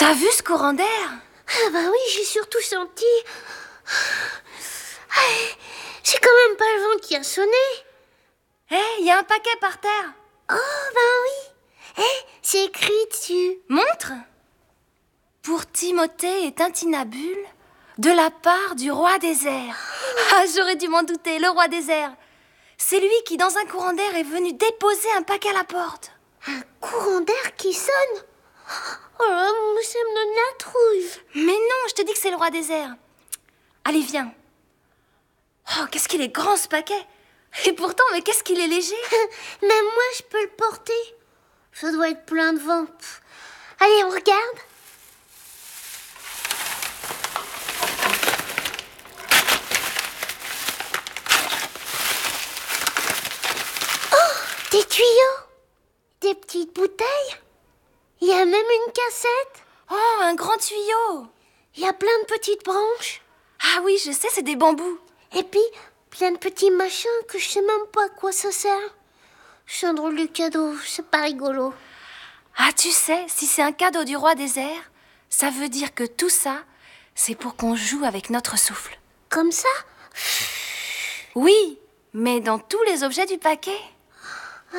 T'as vu ce courant d'air? Ah bah oui, j'ai surtout senti... C'est quand même pas le vent qui a sonné. Il y a un paquet par terre. Oh bah oui. C'est écrit dessus. Montre. Pour Timothée et Tintinabule, de la part du roi des airs. Ah, j'aurais dû m'en douter, le roi des airs. C'est lui qui, dans un courant d'air, est venu déposer un paquet à la porte. Un courant d'air qui sonne? Oh là, ça me donne la trouille. Mais non, je te dis que c'est le roi des airs. Allez, viens. Oh, qu'est-ce qu'il est grand ce paquet. Et pourtant, mais qu'est-ce qu'il est léger. Même moi, je peux le porter. Ça doit être plein de vent. Allez, on regarde. Oh, des tuyaux. Des petites bouteilles. Il y a même une cassette. Oh, un grand tuyau. Il y a plein de petites branches. Ah oui, je sais, c'est des bambous. Et puis, plein de petits machins que je sais même pas à quoi ça sert. C'est un drôle de cadeau, c'est pas rigolo. Ah, tu sais, si c'est un cadeau du roi des airs, ça veut dire que tout ça, c'est pour qu'on joue avec notre souffle. Comme ça? Oui, mais dans tous les objets du paquet.